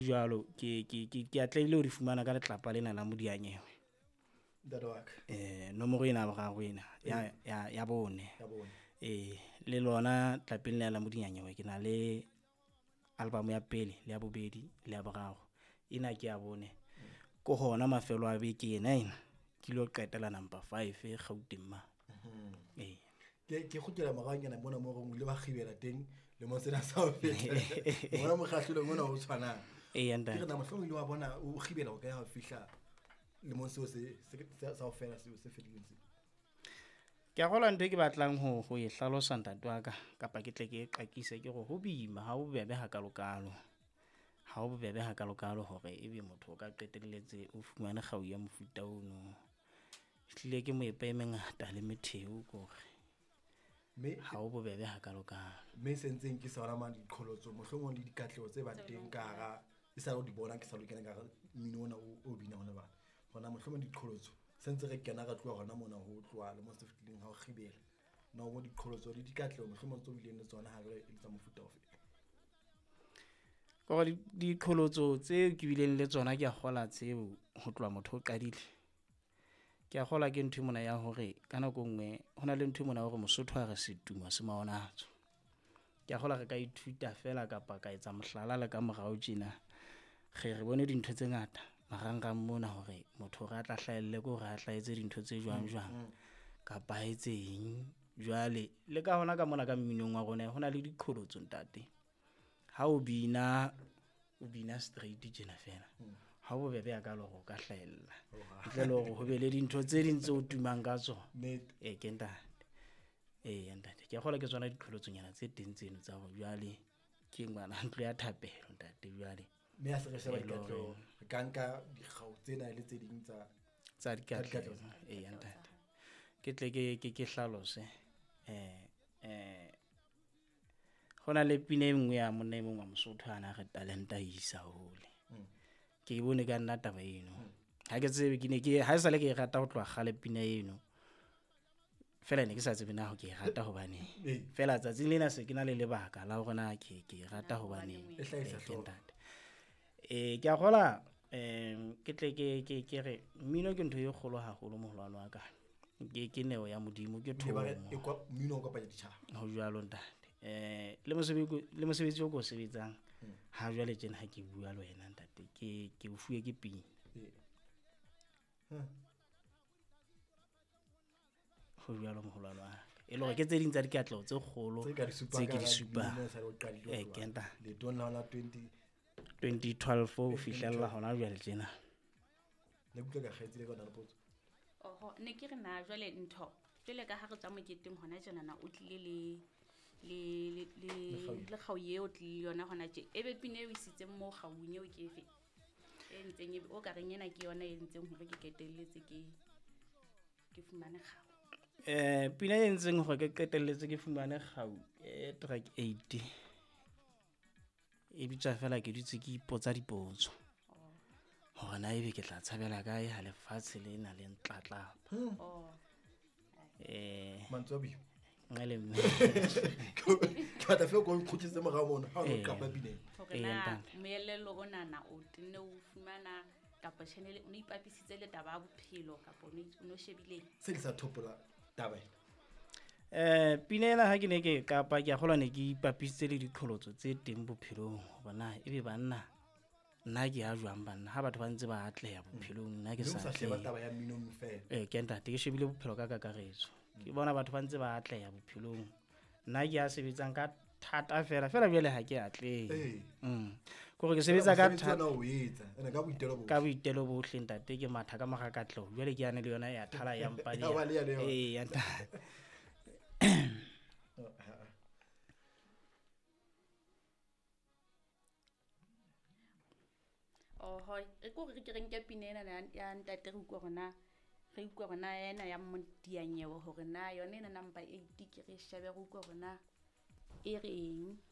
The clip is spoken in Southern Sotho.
jalo ke atleile o di fumana ka letlapa lena la Modianyewe. Nomoro ena ba ga ena ya bone. Le lona tlapeng le la Modianyewe ke na le album ya pele le ya bobedi le ya boraro. Ina ke ya bone. Ko hona mafelo a beke ena ke lo qetela number 5 Gauteng ma. Ke khutela maganyana mona mo go le ba khibela teng le mo sena sa o feta mona mo gahlelo mona o tshwana nda ke na mohlomong le wa bona o khibela o ka ya fihla le mo se sa o fela se fedileng se ke gola ntwe ke batlang ho e hlalosa ntate wa ka kapa ke tle ke qakise ke go ho bima ha o bebe ha kalokalo ha o bebe ha kalokalo hore ebe motho o ka qetelletse o fumane kgau ya mofuta ono hlile ke mo epe mengata le metheo gore me ha o bobebe ha kalokalo me sentseng ke sa rama diqholotso mohlomong le dikatlego tse ba teng ka ga e sa lo di bona ke sa lo kena ka mmino ona o bina hona bana hona mohlomong diqholotso sentse re kena ga tloa hona mona ho tloa le mo sefitleng ha o khibela na o mo diqholotso le dikatlego mohlomong tso bileng le tsona ha re e tsa mofuta ofe go diqholotso tse ke bileng le tsona ke a gola tseo ho tloa motho o qadile ke a gola ke ntwe mona ya hore kana go nngwe hona le ntwe mona hore Mosotho a re setuma se maonatso ke a gola re ka ithuta fela kapa ka etsa mohlala le ka morao tjena re bone dintho tse ngata marangrang mona hore motho re a tla hlaelle go re a tlaetse dintho tse jwang kapa etseng jwale le ka hona ka mona ka mminong wa rona hona le diqholotso ntate ha o bina straight tjena fela ha o bebe ya ka lo go ka hlaella ntle le go be le dintho tse ding tse o tumang ka tsona ke ntate ntate ke gola ke tsona diqholotsonyana tse teng tseno tsa go jwale ke ngwana ntlo ya thapelo ntate jwale me a se re sheba dikatlo ka nka dikgau tsena le tse ding tsa dikatlo ntate ke tle ke hlalose gona le pina e nngwe ya monna e mongwe wa Mosotho ana re talenta isa hole ke bone ka nna taba eno ha ke tsebe ke ne ke ha sale ke e rata go tloa gale pina eno fela ne ke sa tsebe na go ke e rata hobane fela tsatsing lena se ke na le lebaka la hore na ke e rata hobane ke a gola ke tle ke re mmino ke ntho e kgolo haholo moholwane wa ka ke neo ya Modimo ke thomo mmino o kopanya ditjhaba ho jwalo ntate le mosebetsi o go sebetsang ha jwale tjena ha ke bua le wena ntate ke o fuwe ke pina ho jwalo moholwane wa e le gore ke tse ding tsa dikatleho tse kgolo tse ke di supa ke nta le tona la 2012 o fihlella hona jwale tjena le ka kgaitsile ka nna potso ne ke re na jwale ntho jwale ka ha re tswa moketeng hona tjena na o tlile le kgau eo tlile yona hona tje ebe pine o isitse mo kgaung eo ke efe e ntseng o ka reng ena ke yona e ntseng hore ke qetelletse ke fumane kgau pina e ntseng hore ke qetelletse ke fumane kgau track 8 e bitsa fela ke ditse ke ipotsa dipotso hore na ebe ke tla tshabela kae ha lefatshe le na le ntlatlapa mantsobi ngale ka ta fe go khutse mo ga mona ha o ka babine moelelo ona na o tenne o fumana kapa channel o ipapisitse le taba ya bophelo kapa o no shebile se le sa thopola taba pinela ha ke ne ke kapa ke a gola ne ke ipapisitse le diqholotso tse teng bophelong bona ebe banna nna ke a jwang banna ha batho ba ntse ba atleha bophelong nna ke sa sheba taba ya mmino fela ke ntate ke shebile bophelo ka kakaretso ke bona batho ba ntse ba atleha bophelong nna ke a sebetsang ka thata fela jwale ha ke atlehe gore ke sebetsa ka thata ka boitelo bohle ntate ke matha ka magakatleho jwale ke yane le yona ya thala ya mpa ya ntate hoi re go re ke reng ke pinena ya ntate re utlwa gona ena ya Modianyewe hore na yone ena number 8 ke re shebe go utlwa gona e reng